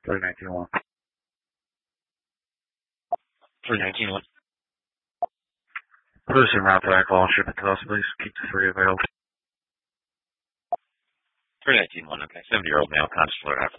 319-1. 319-1. Put us in route to Akron, ship it to us, please. Keep the 3 available. 319-1, okay. 70-year-old male, consular,